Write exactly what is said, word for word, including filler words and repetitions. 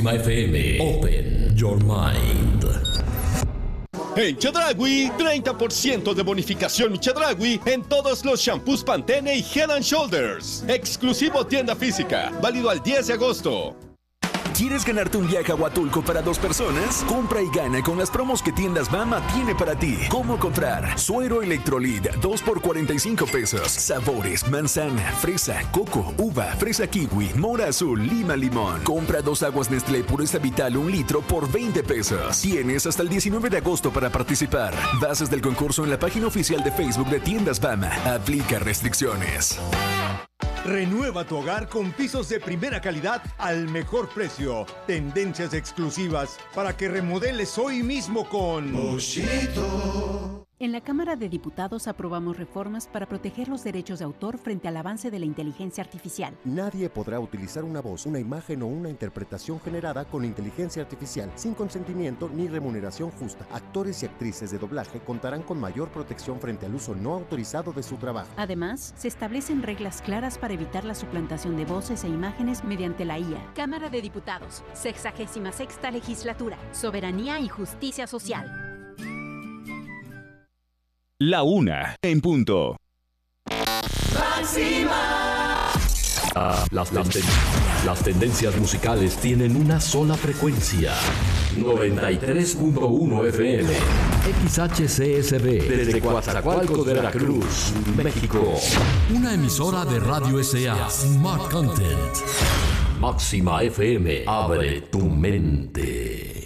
Máxima F M. Open your mind. En Chedraui, treinta por ciento de bonificación Chedraui en todos los shampoos Pantene y Head and Shoulders. Exclusivo tienda física, válido al diez de agosto. ¿Quieres ganarte un viaje a Huatulco para dos personas? Compra y gana con las promos que Tiendas Bama tiene para ti. ¿Cómo comprar? Suero Electrolit, dos por cuarenta y cinco pesos. Sabores, manzana, fresa, coco, uva, fresa kiwi, mora azul, lima limón. Compra dos aguas Nestlé Pureza Vital un litro por veinte pesos. Tienes hasta el diecinueve de agosto para participar. Bases del concurso en la página oficial de Facebook de Tiendas Bama. Aplica restricciones. Renueva tu hogar con pisos de primera calidad al mejor precio. Tendencias exclusivas para que remodeles hoy mismo con Moshito. En la Cámara de Diputados aprobamos reformas para proteger los derechos de autor frente al avance de la inteligencia artificial. Nadie podrá utilizar una voz, una imagen o una interpretación generada con inteligencia artificial sin consentimiento ni remuneración justa. Actores y actrices de doblaje contarán con mayor protección frente al uso no autorizado de su trabajo. Además, se establecen reglas claras para evitar la suplantación de voces e imágenes mediante la I A. Cámara de Diputados, sexagésima sexta legislatura, soberanía y justicia social. La una, en punto. Máxima. Ah, las, las, ten- las tendencias musicales tienen una sola frecuencia. noventa y tres punto uno F M. X H C S B. Desde Coatzacoalcos de Veracruz, México. Una emisora de Radio S A. Smart Content. Máxima F M. Abre tu mente.